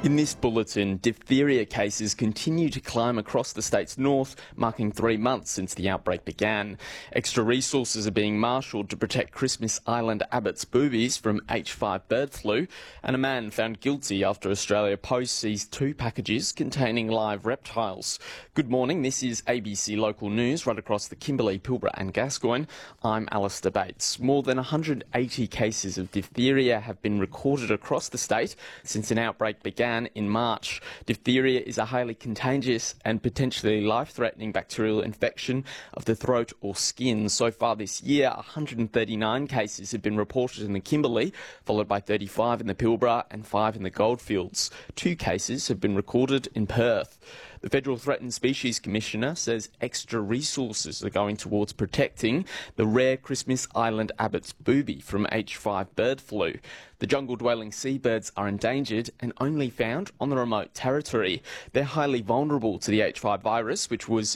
In this bulletin, diphtheria cases continue to climb across the state's north, marking 3 months since the outbreak began. Extra resources are being marshalled to protect Christmas Island Abbott's boobies from H5 bird flu, and a man found guilty after Australia Post seized 2 packages containing live reptiles. Good morning, this is ABC Local News right across the Kimberley, Pilbara and Gascoyne. I'm Alistair Bates. More than 180 cases of diphtheria have been recorded across the state since an outbreak began in March. Diphtheria is a highly contagious and potentially life-threatening bacterial infection of the throat or skin. So far this year, 139 cases have been reported in the Kimberley, followed by 35 in the Pilbara and 5 in the Goldfields. 2 cases have been recorded in Perth. The Federal Threatened Species Commissioner says extra resources are going towards protecting the rare Christmas Island Abbott's booby from H5 bird flu. The jungle-dwelling seabirds are endangered and only found on the remote territory. They're highly vulnerable to the H5 virus, which was